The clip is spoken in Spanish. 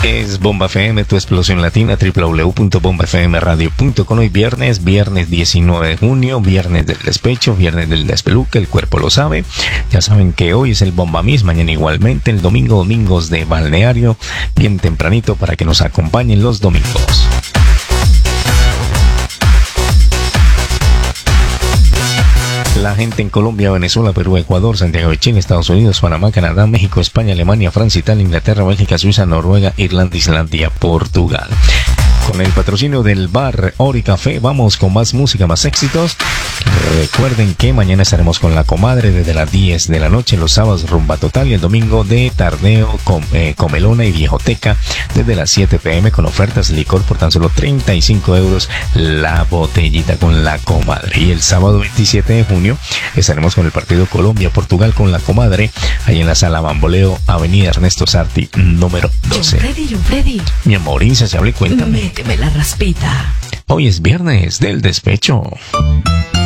Es Bomba FM, tu explosión latina, www.bombafmradio.com. Hoy viernes 19 de junio, viernes del despecho, viernes del despeluque, el cuerpo lo sabe. Ya saben que hoy es el Bomba Miss, mañana igualmente, el domingo, domingos de balneario, bien tempranito para que nos acompañen los domingos. La gente en Colombia, Venezuela, Perú, Ecuador, Santiago de Chile, Estados Unidos, Panamá, Canadá, México, España, Alemania, Francia, Italia, Inglaterra, Bélgica, Suiza, Noruega, Irlanda, Islandia, Portugal. Con el patrocinio del bar Ori Café, vamos con más música, más éxitos. Recuerden que mañana estaremos con La Comadre desde las 10 de la noche, los sábados Rumba Total y el domingo de Tardeo, Comelona y Viejoteca desde las 7 p.m. con ofertas licor por tan solo 35 euros la botellita con La Comadre. Y el sábado 27 de junio estaremos con el partido Colombia-Portugal con La Comadre, ahí en la Sala Bamboleo, Avenida Ernesto Sarti, número 12. John Freddy. Mi amor, insaciable, cuéntame. Méteme la raspita. Hoy es viernes del despecho.